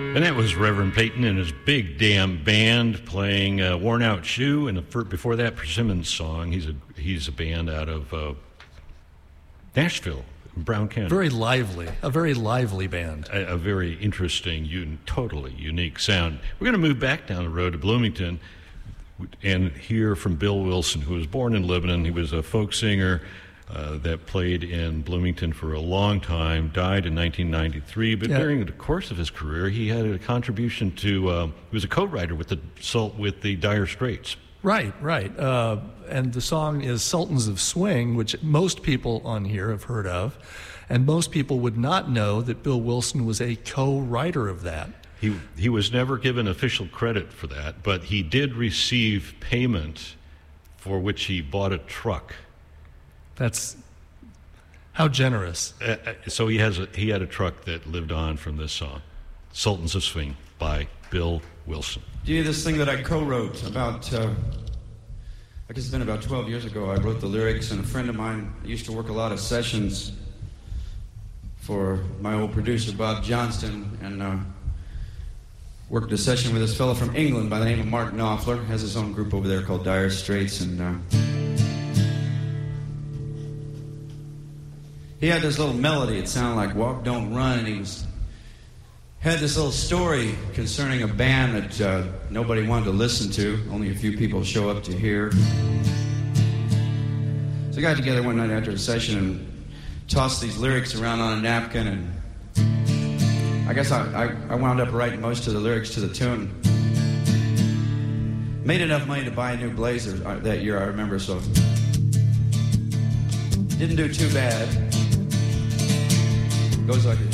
And that was Reverend Peyton and his big damn band playing Worn Out Shoe, and before that, Persimmons Song. He's a band out of Nashville, Brown County. A very lively band. A very interesting, totally unique sound. We're going to move back down the road to Bloomington and hear from Bill Wilson, who was born in Lebanon. He was a folk singer that played in Bloomington for a long time, died in 1993, but during the course of his career, he had a contribution to, he was a co-writer with the Dire Straits. Right. And the song is Sultans of Swing, which most people on here have heard of, and most people would not know that Bill Wilson was a co-writer of that. He was never given official credit for that, but he did receive payment for which he bought a truck. That's how generous. So he had a truck that lived on from this song, Sultans of Swing by Bill Wilson. Gee, this thing that I co-wrote about, I guess it's been about 12 years ago, I wrote the lyrics, and a friend of mine used to work a lot of sessions for my old producer, Bob Johnston, and worked a session with this fellow from England by the name of Mark Knopfler. Has his own group over there called Dire Straits, and he had this little melody. It sounded like Walk, Don't Run, and he had this little story concerning a band that nobody wanted to listen to. Only a few people show up to hear. So we got together one night after a session and tossed these lyrics around on a napkin, and I guess I wound up writing most of the lyrics to the tune. Made enough money to buy a new Blazer that year, I remember, so didn't do too bad. Goes like this.